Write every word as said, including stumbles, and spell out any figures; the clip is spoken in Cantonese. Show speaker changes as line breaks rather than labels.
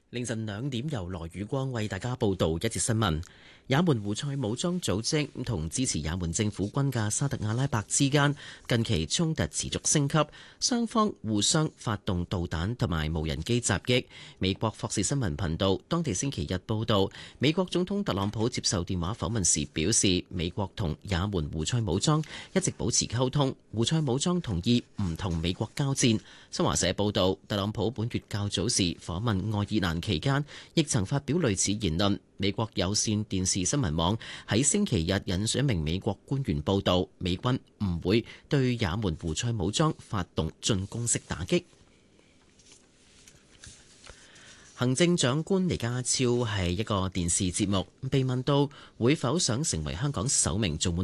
凌晨兩點，由羅宇光為大家報道一節新聞。也門胡塞武裝組織同支持也門政府軍嘅沙特阿拉伯之間近期衝突持續升級，雙方互相發動導彈同埋無人機襲擊。美國霍士新聞頻道當地星期日報道，美國總統特朗普接受電話訪問時表示，美國同也門胡塞武裝一直保持溝通，胡塞武裝同意唔同美國交戰。新華社報道，特朗普本月較早時訪問愛爾蘭期間，亦曾發表類似言論。美國有線電視新聞網喺星期日引述一名美國官員報道，美軍唔會對也門胡塞武裝發動進攻式打擊。行政長官李家超係一個電視節目被問到會否想成為香港首名做滿